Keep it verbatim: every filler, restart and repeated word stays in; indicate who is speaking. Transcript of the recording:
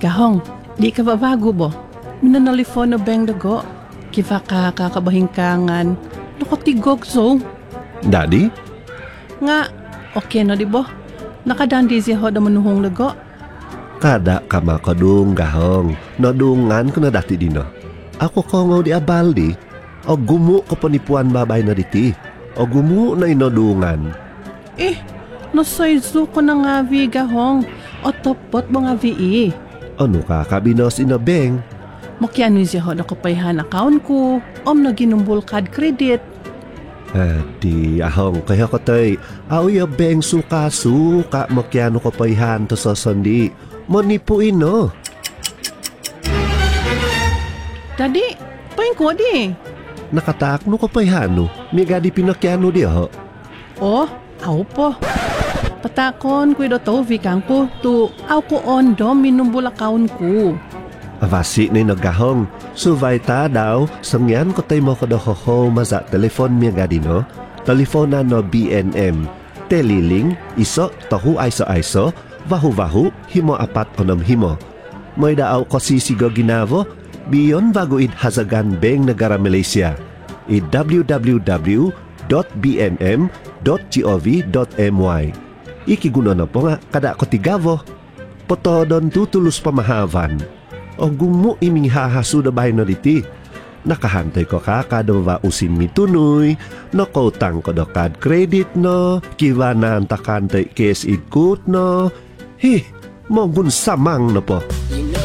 Speaker 1: Gahong, di ka babago bo. Minanalifon na bang dago. Kiva ka kakabahingkangan. Nakotigog so.
Speaker 2: Daddy?
Speaker 1: Nga, okay na di bo. Nakadandi siya ho da manuhong lago.
Speaker 2: Kada ka makadung gahong. Nadungan ko na dati dino. Ako ko nga di abal di. O gumu ko panipuan babay na diti. O gumu na inadungan.
Speaker 1: Eh, nasayzo ko na nga vi gahong. O topot mo nga vi eh.
Speaker 2: Ano ka kabinos inabeng?
Speaker 1: Makiano siya ho na kapayhan account ko. Om na ginumbol card credit.
Speaker 2: Adi, ahong kaya ko tay. Aoy abeng suka-suka makiano ko payhan to sa sandi. Manipuin no.
Speaker 1: Daddy, paing ko di.
Speaker 2: Nakataak no ko payhano. Miga di pinakiano di ho.
Speaker 1: Oh, aw po. Patakon ko do to vikang ko to aw ko on do minumbol account ko.
Speaker 2: Avasi ni nagahong. Suvay ta daw. Sangyan ko tay mo ko do ho maza telefon miga di no. Telefona no B N M. Teliling, iso, tahu aiso-aiso, vahu-vahu, himo apat onom himo. Mo'y daaw ko sisigo ginavo, biyon bago id hazagan beng negara Malaysia. I w w w dot b n m dot gov dot m y. Ikiguno na po nga, kada ko tigavo. Potodon tutulus pamahavan. O gumu iming hahasuda bahay no diti. Nakahantay ko ka kada ba usin mi tunoy, nakotang ko do kad credit no, kiwa na antakantay kes ikut no. Hi, mongun samang na po.